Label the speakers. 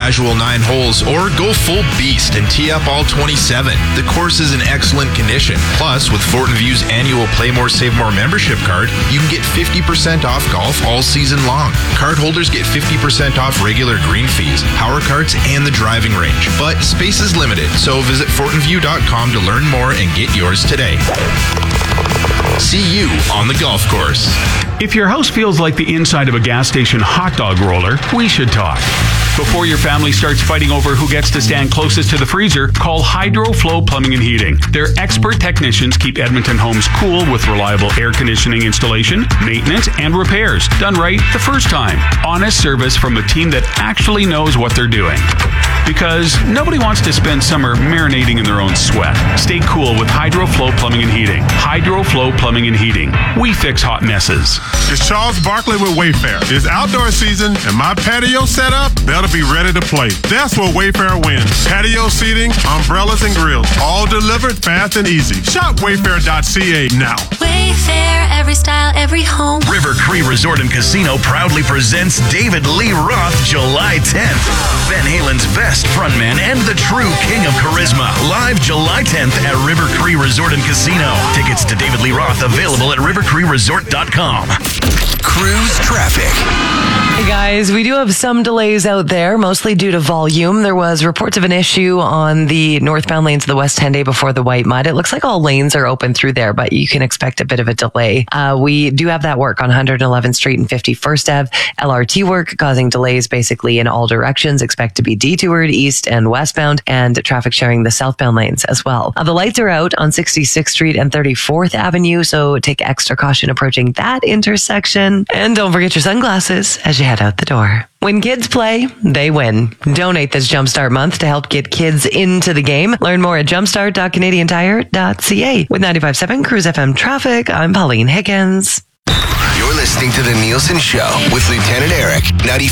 Speaker 1: casual 9 holes or go full beast and tee up all 27. The course is in excellent condition. Plus, with Fortin View's annual Play More, Save More membership card, you can get 50% off golf all season long. Card holders get 50% off regular green fees, power carts, and the driving range. But space is limited, so visit FortinView.com to learn more and get yours today. See you on the golf course.
Speaker 2: If your house feels like the inside of a gas station hot dog roller, we should talk. Before your family starts fighting over who gets to stand closest to the freezer, call HydroFlow Plumbing and Heating. Their expert technicians keep Edmonton homes cool with reliable air conditioning installation, maintenance, and repairs. Done right the first time. Honest service from a team that actually knows what they're doing. Because nobody wants to spend summer marinating in their own sweat. Stay cool with HydroFlow Plumbing and Heating. HydroFlow Plumbing and Heating. We fix hot messes.
Speaker 3: It's Charles Barkley with Wayfair. It's outdoor season, and my patio set up better be ready to play. That's where Wayfair wins. Patio seating, umbrellas, and grills. All delivered fast and easy. Shop wayfair.ca now.
Speaker 4: Wayfair, every style, every home.
Speaker 5: River Cree Resort and Casino proudly presents David Lee Roth July 10th. Van Halen's best frontman and the true king of charisma. Live July 10th at River Cree Resort and Casino. Tickets to David Lee Roth available at rivercreeresort.com.
Speaker 6: Cruise traffic.
Speaker 7: Hey guys, we do have some delays out there, mostly due to volume. There was reports of an issue on the northbound lanes of the West Henday before the White Mud. It looks like all lanes are open through there, but you can expect a bit of a delay. We do have that work on 111th Street and 51st Ave. LRT work causing delays basically in all directions. Expect to be detoured east and westbound, and traffic sharing the southbound lanes as well. The lights are out on 66th Street and 34th Avenue, so take extra caution approaching that intersection. And don't forget your sunglasses as you head out the door. When kids play, they win. Donate this Jumpstart month to help get kids into the game. Learn more at jumpstart.canadiantire.ca. With 95.7 Cruise FM traffic, I'm Pauline Higgins.
Speaker 6: You're listening to The Nielsen Show with Lieutenant Eric.